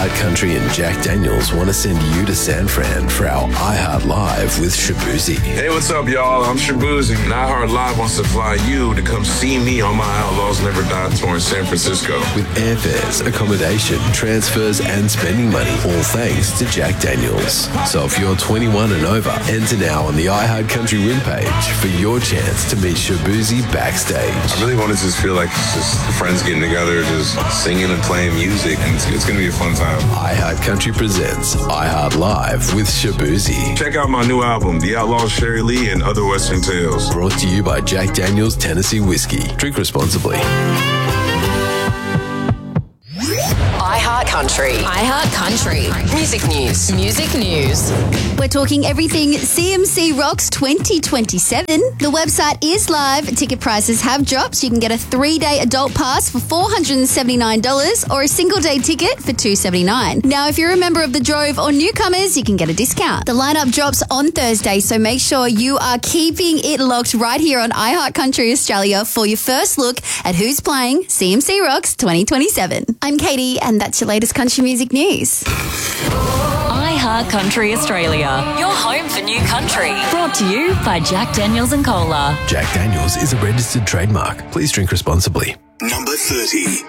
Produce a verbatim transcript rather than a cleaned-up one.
iHeart Country and Jack Daniels want to send you to San Fran for our iHeart Live with Shabuzi. Hey, what's up, y'all? I'm Shabuzi, and iHeart Live wants to fly you to come see me on my Outlaws Never Die tour in San Francisco. With airfares, accommodation, transfers, and spending money, all thanks to Jack Daniels. So if you're twenty-one and over, enter now on the iHeart Country win page for your chance to meet Shabuzi backstage. I really want to just feel like it's just friends getting together, just singing and playing music, and it's, it's going to be a fun time. iHeart Country presents iHeart Live with Shabuzi. Check out my new album, The Outlaws, Sherry Lee and Other Western Tales. Brought to you by Jack Daniels Tennessee Whiskey. Drink responsibly. iHeart Country. iHeart Country. Music news. Music news. We're talking everything C M C Rocks twenty twenty-seven. The website is live. Ticket prices have dropped. You can get a three-day adult pass for four hundred seventy-nine dollars or a single-day ticket for two hundred seventy-nine dollars. Now, if you're a member of the Drove or newcomers, you can get a discount. The lineup drops on Thursday, so make sure you are keeping it locked right here on iHeart Country Australia for your first look at who's playing C M C Rocks twenty twenty-seven. I'm Katie, and that's your latest country music news. iHeart Country Australia, your home for new country. Brought to you by Jack Daniels and Cola. Jack Daniels is a registered trademark. Please drink responsibly. Number thirty.